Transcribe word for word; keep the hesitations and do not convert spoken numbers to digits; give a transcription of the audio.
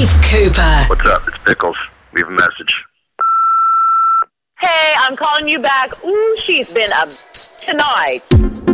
Keith Cooper. What's up? It's Pickles. Leave a message. Hey, I'm calling you back. Ooh, she's been a tonight.